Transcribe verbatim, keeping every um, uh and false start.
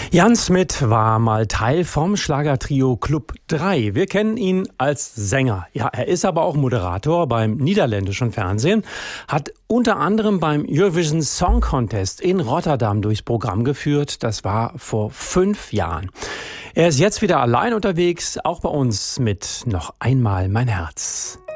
Jan Smit war mal Teil vom Schlagertrio Club drei. Wir kennen ihn als Sänger. Ja, er ist aber auch Moderator beim niederländischen Fernsehen, hat unter anderem beim Eurovision Song Contest in Rotterdam durchs Programm geführt. Das war vor fünf Jahren. Er ist jetzt wieder allein unterwegs, auch bei uns mit Noch einmal mein Herz.